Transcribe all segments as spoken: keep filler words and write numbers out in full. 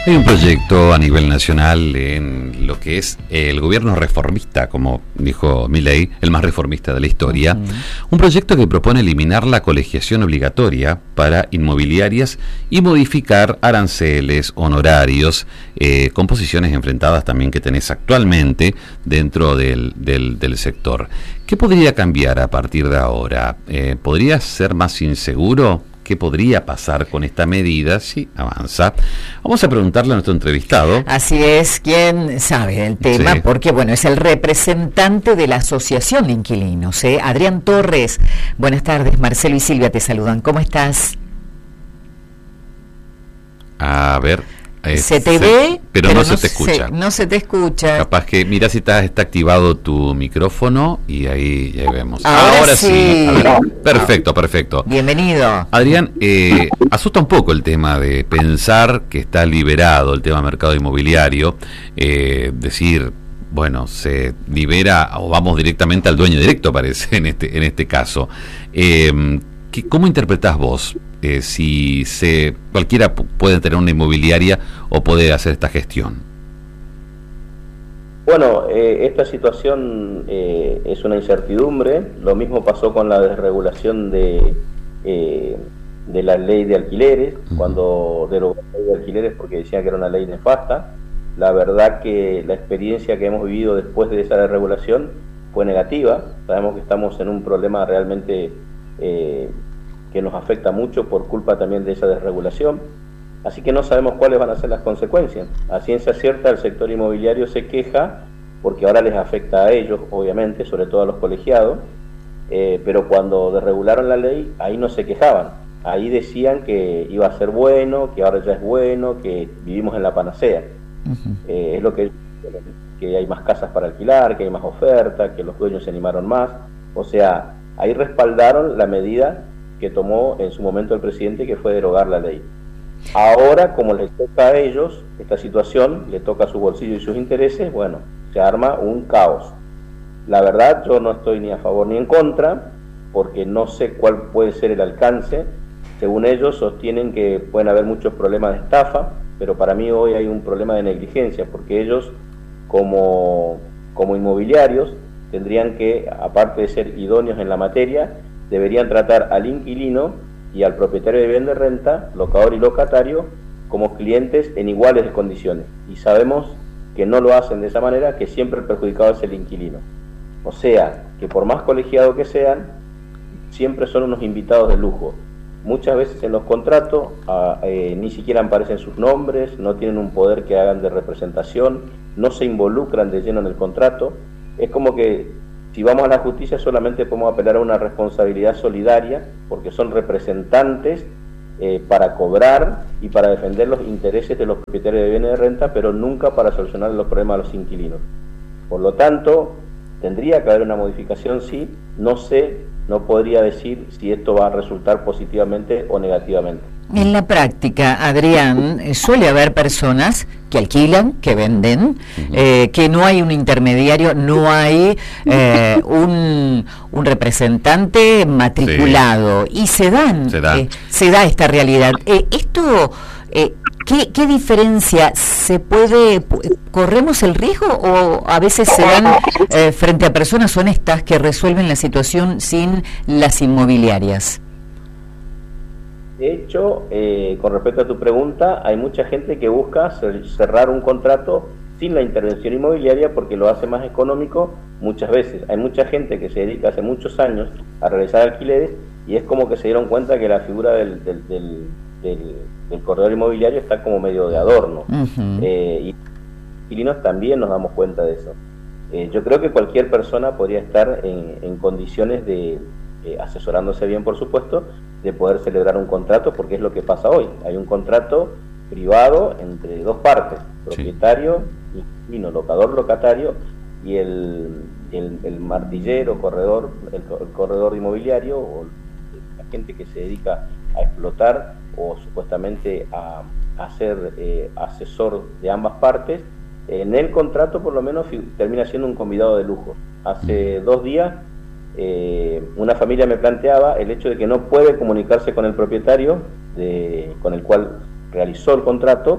Hay un proyecto a nivel nacional en lo que es el gobierno reformista, como dijo Milei, el más reformista de la historia. Uh-huh. Un proyecto que propone eliminar la colegiación obligatoria para inmobiliarias y modificar aranceles, honorarios, eh, con posiciones enfrentadas también que tenés actualmente dentro del, del, del sector. ¿Qué podría cambiar a partir de ahora? Eh, ¿Podría ser más inseguro? ¿Qué podría pasar con esta medida si avanza? Vamos a preguntarle a nuestro entrevistado. Así es, ¿quién sabe del tema? Sí. Porque, bueno, es el representante de la Asociación de Inquilinos, ¿eh? Adrián Torres. Buenas tardes, Marcelo y Silvia te saludan. ¿Cómo estás? A ver... Eh, se te se, ve, pero, pero no, no se te escucha. Se, no se te escucha. Capaz que, mira si está, está activado tu micrófono y ahí ya vemos. Ahora, Ahora sí. sí. A ver, perfecto, perfecto. Bienvenido. Adrián, eh, asusta un poco el tema de pensar que está liberado el tema mercado inmobiliario, eh, decir, bueno, se libera o vamos directamente al dueño directo, parece, en este, en este caso. Eh, ¿Cómo interpretás vos? Eh, si se cualquiera puede tener una inmobiliaria o puede hacer esta gestión. Bueno, eh, esta situación eh, es una incertidumbre. Lo mismo pasó con la desregulación de eh, de la ley de alquileres, uh-huh. cuando derogó la ley de alquileres porque decían que era una ley nefasta. La verdad que la experiencia que hemos vivido después de esa desregulación fue negativa. Sabemos que estamos en un problema realmente eh, que nos afecta mucho por culpa también de esa desregulación, así que no sabemos cuáles van a ser las consecuencias. A ciencia cierta el sector inmobiliario se queja porque ahora les afecta a ellos, obviamente, sobre todo a los colegiados, eh, pero cuando desregularon la ley, ahí no se quejaban, ahí decían que iba a ser bueno, que ahora ya es bueno, que vivimos en la panacea. Uh-huh. eh, es lo que, que hay más casas para alquilar, que hay más oferta, que los dueños se animaron más, o sea, ahí respaldaron la medida que tomó en su momento el presidente, que fue derogar la ley. Ahora, como les toca a ellos esta situación, le toca a su bolsillo y sus intereses, bueno, se arma un caos. La verdad, yo no estoy ni a favor ni en contra, porque no sé cuál puede ser el alcance. Según ellos, sostienen que pueden haber muchos problemas de estafa, pero para mí hoy hay un problema de negligencia, porque ellos, como, como inmobiliarios, tendrían que, aparte de ser idóneos en la materia, deberían tratar al inquilino y al propietario de vivienda de renta, locador y locatario, como clientes en iguales condiciones. Y sabemos que no lo hacen de esa manera, que siempre el perjudicado es el inquilino. O sea, que por más colegiados que sean, siempre son unos invitados de lujo. Muchas veces en los contratos a, eh, ni siquiera aparecen sus nombres, no tienen un poder que hagan de representación, no se involucran de lleno en el contrato. Es como que si vamos a la justicia solamente podemos apelar a una responsabilidad solidaria, porque son representantes eh, para cobrar y para defender los intereses de los propietarios de bienes de renta, pero nunca para solucionar los problemas de los inquilinos. Por lo tanto, tendría que haber una modificación, sí, no sé, no podría decir si esto va a resultar positivamente o negativamente. En la práctica, Adrián, suele haber personas que alquilan, que venden, uh-huh. eh, que no hay un intermediario, no hay eh, un, un representante matriculado, sí. y se dan, se da, eh, se da esta realidad. Eh, esto, eh, ¿qué, ¿qué diferencia se puede, corremos el riesgo o a veces se dan eh, frente a personas honestas que resuelven la situación sin las inmobiliarias? De hecho, eh, con respecto a tu pregunta, hay mucha gente que busca cerrar un contrato sin la intervención inmobiliaria porque lo hace más económico muchas veces. Hay mucha gente que se dedica hace muchos años a realizar alquileres y es como que se dieron cuenta que la figura del, del, del, del, del corredor inmobiliario está como medio de adorno. Uh-huh. eh, y los inquilinos también nos damos cuenta de eso. Eh, yo creo que cualquier persona podría estar en, en condiciones de... Eh, asesorándose bien, por supuesto, de poder celebrar un contrato, porque es lo que pasa hoy. Hay un contrato privado entre dos partes, propietario, sí. inquilino, locador, locatario, y el, el, el martillero, corredor, el, el corredor inmobiliario, o la gente que se dedica a explotar o supuestamente a, a ser eh, asesor de ambas partes. En el contrato, por lo menos, termina siendo un convidado de lujo. Hace dos días Eh, una familia me planteaba el hecho de que no puede comunicarse con el propietario de, con el cual realizó el contrato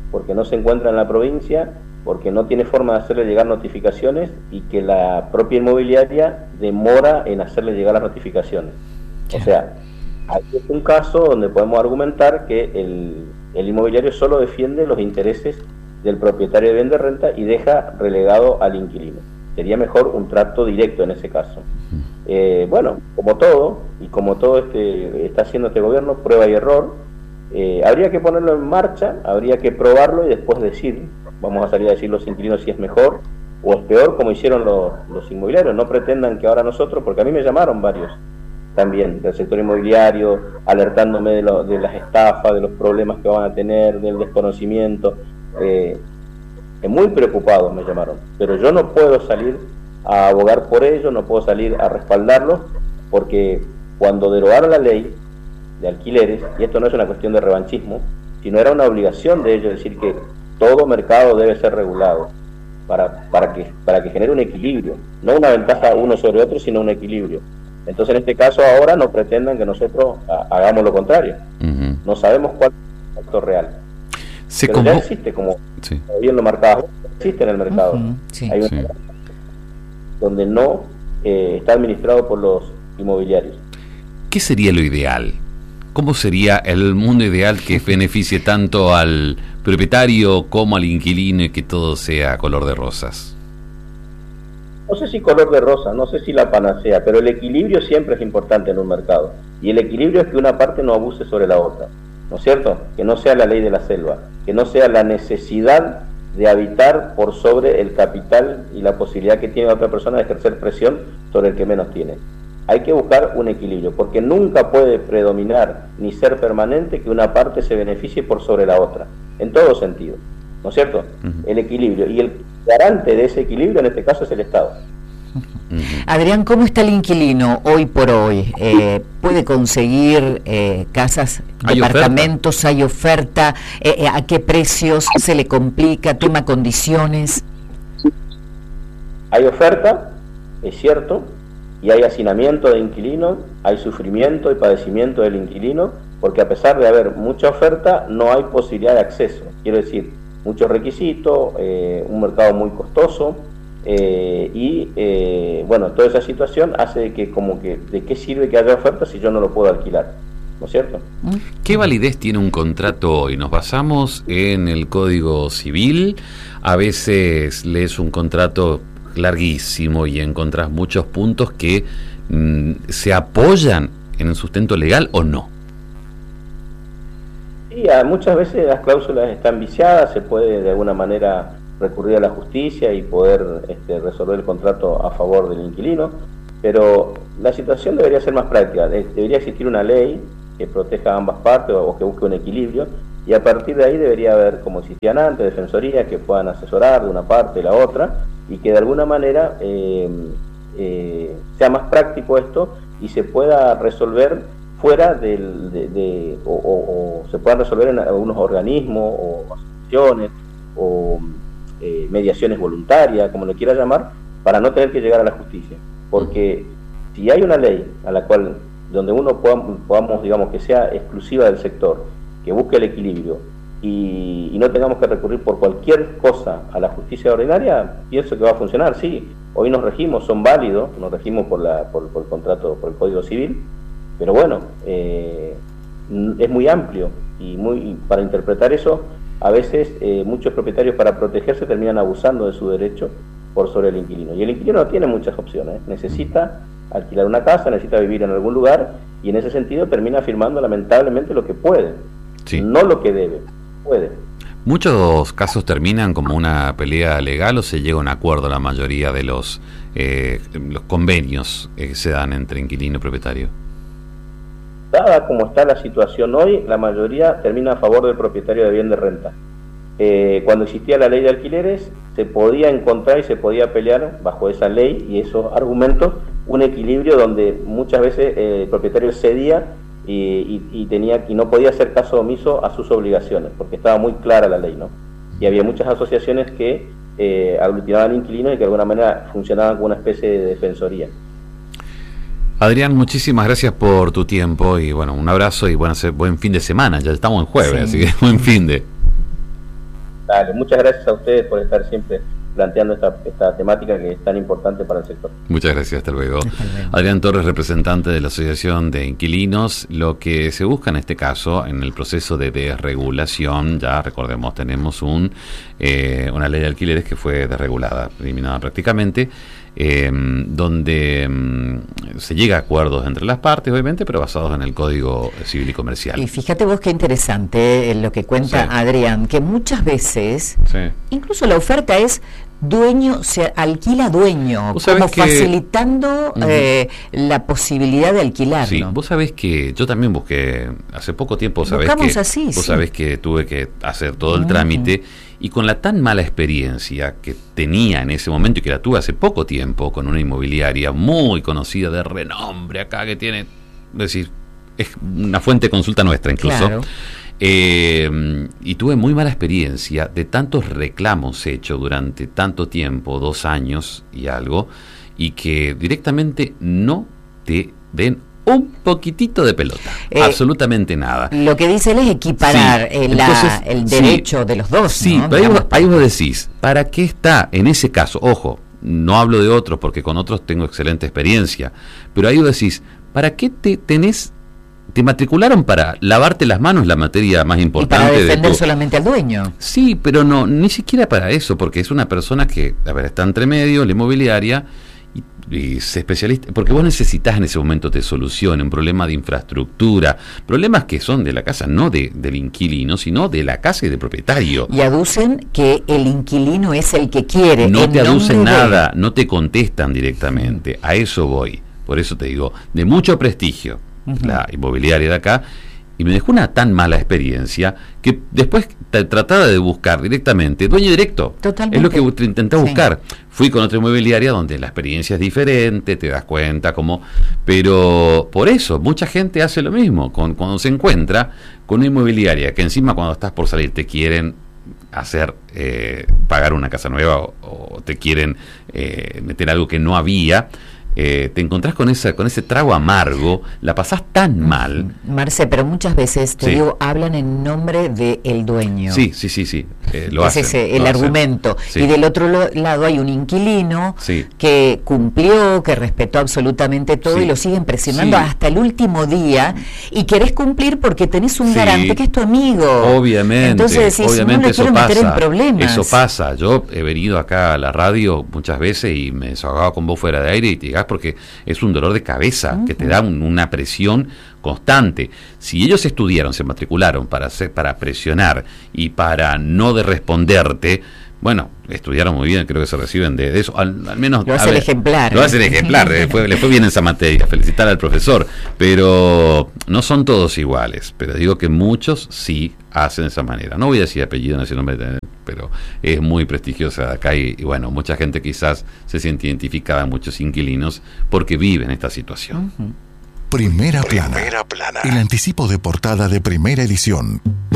porque no se encuentra en la provincia, porque no tiene forma de hacerle llegar notificaciones y que la propia inmobiliaria demora en hacerle llegar las notificaciones. O sea, hay un caso donde podemos argumentar que el, el inmobiliario solo defiende los intereses del propietario de vivienda de renta y deja relegado al inquilino. Sería mejor un trato directo en ese caso. Eh, bueno, como todo, y como todo este está haciendo este gobierno, prueba y error, eh, habría que ponerlo en marcha, habría que probarlo y después decir, vamos a salir a decir los inquilinos si es mejor o es peor, como hicieron los, los inmobiliarios. No pretendan que ahora nosotros, porque a mí me llamaron varios también del sector inmobiliario, alertándome de, lo, de las estafas, de los problemas que van a tener, del desconocimiento, eh, muy preocupados me llamaron, pero yo no puedo salir a abogar por ellos, no puedo salir a respaldarlos, porque cuando derogaron la ley de alquileres, y esto no es una cuestión de revanchismo, sino era una obligación de ellos decir que todo mercado debe ser regulado para, para, que, para que genere un equilibrio, no una ventaja uno sobre otro, sino un equilibrio. Entonces en este caso ahora no pretendan que nosotros hagamos lo contrario. Uh-huh. No sabemos cuál es el factor real. Se Pero ya existe, como sí. bien lo marcabas, existe en el mercado. Uh-huh. Sí, Hay una sí. donde no eh, está administrado por los inmobiliarios. ¿Qué sería lo ideal? ¿Cómo sería el mundo ideal que beneficie tanto al propietario como al inquilino y que todo sea color de rosas? No sé si color de rosa, no sé si la panacea, pero el equilibrio siempre es importante en un mercado. Y el equilibrio es que una parte no abuse sobre la otra, ¿no es cierto? Que no sea la ley de la selva, que no sea la necesidad de habitar por sobre el capital y la posibilidad que tiene otra persona de ejercer presión sobre el que menos tiene. Hay que buscar un equilibrio, porque nunca puede predominar ni ser permanente que una parte se beneficie por sobre la otra, en todo sentido, ¿no es cierto? Uh-huh. El equilibrio, y el garante de ese equilibrio en este caso es el Estado. Uh-huh. Adrián, ¿cómo está el inquilino hoy por hoy? Eh, ¿Puede conseguir eh, casas, ¿Hay departamentos, oferta? hay oferta? Eh, eh, ¿A qué precios se le complica? ¿Toma condiciones? Hay oferta, es cierto, y hay hacinamiento de inquilino, hay sufrimiento y padecimiento del inquilino, porque a pesar de haber mucha oferta, no hay posibilidad de acceso. Quiero decir, muchos requisitos, eh, un mercado muy costoso, eh, y eh, bueno, toda esa situación hace de que como que, ¿de qué sirve que haya oferta si yo no lo puedo alquilar? ¿No es cierto? ¿Qué validez tiene un contrato hoy? Nos basamos en el Código Civil, a veces lees un contrato larguísimo y encontrás muchos puntos que mm, se apoyan en el sustento legal o no. Sí, muchas veces las cláusulas están viciadas, se puede de alguna manera recurrir a la justicia y poder este, resolver el contrato a favor del inquilino, pero la situación debería ser más práctica. Debería existir una ley que proteja a ambas partes o que busque un equilibrio, y a partir de ahí debería haber, como existían antes, defensorías que puedan asesorar de una parte y la otra, y que de alguna manera eh, eh, sea más práctico esto y se pueda resolver fuera del, de, de o, o, o se puedan resolver en algunos organismos o asociaciones o eh, mediaciones voluntarias, como lo quiera llamar, para no tener que llegar a la justicia. Porque si hay una ley a la cual, donde uno podamos, podamos digamos, que sea exclusiva del sector, que busque el equilibrio, y, y no tengamos que recurrir por cualquier cosa a la justicia ordinaria, pienso que va a funcionar. Sí, hoy nos regimos, son válidos, nos regimos por, la, por, por el contrato, por el Código Civil, pero bueno, eh, es muy amplio, y muy y para interpretar eso, a veces eh, muchos propietarios para protegerse terminan abusando de su derecho por sobre el inquilino, y el inquilino no tiene muchas opciones, necesita alquilar una casa, necesita vivir en algún lugar, y en ese sentido termina firmando lamentablemente lo que puede, sí. No lo que debe. Puede. ¿Muchos casos terminan como una pelea legal o se llega a un acuerdo la mayoría de los, eh, los convenios que se dan entre inquilino y propietario? Dada como está la situación hoy, la mayoría termina a favor del propietario de bien de renta. Eh, cuando existía la ley de alquileres, se podía encontrar y se podía pelear bajo esa ley y esos argumentos un equilibrio donde muchas veces eh, el propietario cedía Y, y, y tenía y no podía hacer caso omiso a sus obligaciones, porque estaba muy clara la ley, ¿no? Y había muchas asociaciones que eh, aglutinaban inquilinos y que de alguna manera funcionaban como una especie de defensoría. Adrián, muchísimas gracias por tu tiempo y bueno, un abrazo y bueno, buen fin de semana, ya estamos en jueves, sí. Así que buen fin de... Dale, muchas gracias a ustedes por estar siempre planteando esta, esta temática que es tan importante para el sector. Muchas gracias, hasta luego. Hasta luego. Adrián Torres, representante de la Asociación de Inquilinos. Lo que se busca en este caso, en el proceso de desregulación, ya recordemos, tenemos un eh, una ley de alquileres que fue desregulada, eliminada prácticamente, eh, donde eh, se llega a acuerdos entre las partes, obviamente, pero basados en el Código Civil y Comercial. Y fíjate vos qué interesante lo que cuenta sí. Adrián, que muchas veces, sí. incluso la oferta es dueño, se alquila dueño, como que, facilitando uh-huh. eh, la posibilidad de alquilar. Sí, vos sabés que yo también busqué, hace poco tiempo, vos sabés que, así, vos sí. sabés que tuve que hacer todo el uh-huh. trámite, y con la tan mala experiencia que tenía en ese momento, y que la tuve hace poco tiempo, con una inmobiliaria muy conocida, de renombre acá, que tiene, es decir, es una fuente de consulta nuestra incluso, claro. Eh, y tuve muy mala experiencia de tantos reclamos hechos durante tanto tiempo, dos años y algo, y que directamente no te den un poquitito de pelota, eh, absolutamente nada. Lo que dice él es equiparar sí. la, Entonces, el derecho sí, de los dos. Sí, ¿no? pero ahí vos, ahí vos decís, ¿para qué está en ese caso? Ojo, no hablo de otros porque con otros tengo excelente experiencia, pero ahí vos decís, ¿para qué te tenés te matricularon para lavarte las manos, la materia más importante? Y para defender de tu... solamente al dueño. Sí, pero no, ni siquiera para eso, porque es una persona que, a ver, está entre medio, la inmobiliaria, y, y se especialista, porque vos necesitas en ese momento te solucione un problema de infraestructura, problemas que son de la casa, no de, del inquilino, sino de la casa y del propietario. Y aducen que el inquilino es el que quiere. No te aducen nada, de... no te contestan directamente, a eso voy. Por eso te digo, de mucho prestigio, uh-huh. la inmobiliaria de acá, y me dejó una tan mala experiencia que después te trataba de buscar directamente, dueño directo. Totalmente. Es lo que intenté sí. buscar. Fui con otra inmobiliaria donde la experiencia es diferente, te das cuenta como... Pero por eso, mucha gente hace lo mismo, con, cuando se encuentra con una inmobiliaria que encima cuando estás por salir te quieren hacer eh, pagar una casa nueva o, o te quieren eh, meter algo que no había... Eh, te encontrás con esa con ese trago amargo, la pasás tan mal. Marce, pero muchas veces, te sí. digo, hablan en nombre del dueño. Sí, sí, sí, sí. Eh, lo es hacen, ese el lo argumento. Sí. Y del otro lo, lado hay un inquilino sí. que cumplió, que respetó absolutamente todo sí. y lo siguen presionando sí. hasta el último día y querés cumplir porque tenés un sí. garante que es tu amigo. Obviamente. Entonces decís, obviamente no le eso quiero pasa. meter en problemas. Eso pasa. Yo he venido acá a la radio muchas veces y me desahogaba con vos fuera de aire y te llegás porque es un dolor de cabeza uh-huh. que te da un, una presión constante. Si ellos estudiaron, se matricularon para hacer, para presionar y para no de responderte, bueno, estudiaron muy bien, creo que se reciben de, de eso, al, al menos... Lo hace el ejemplar. Lo hace el ejemplar, le fue, le fue bien en esa materia, felicitar al profesor, pero no son todos iguales, pero digo que muchos sí hacen de esa manera. No voy a decir apellido, no sé nombre, pero es muy prestigiosa de acá y, y bueno, mucha gente quizás se siente identificada, muchos inquilinos, porque viven esta situación. Uh-huh. Primera plana. Primera plana. El anticipo de portada de Primera Edición.